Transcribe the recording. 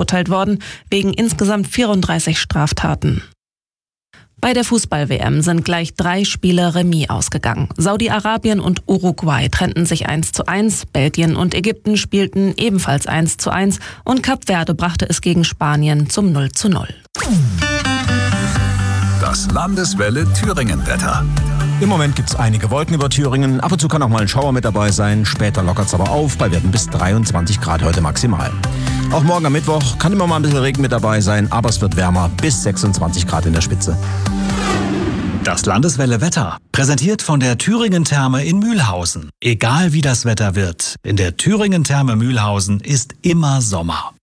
verurteilt worden, wegen insgesamt 34 Straftaten. Bei der Fußball-WM sind gleich 3 Spiele Remis ausgegangen. Saudi-Arabien und Uruguay trennten sich 1:1, Belgien und Ägypten spielten ebenfalls 1:1 und Kap Verde brachte es gegen Spanien zum 0:0. Das Landeswelle Thüringen-Wetter. Im Moment gibt es einige Wolken über Thüringen. Ab und zu kann auch mal ein Schauer mit dabei sein. Später lockert es aber auf, bei Werten bis 23 Grad heute maximal. Auch morgen am Mittwoch kann immer mal ein bisschen Regen mit dabei sein, aber es wird wärmer, bis 26 Grad in der Spitze. Das Landeswelle Wetter, präsentiert von der Thüringen Therme in Mühlhausen. Egal wie das Wetter wird, in der Thüringen Therme Mühlhausen ist immer Sommer.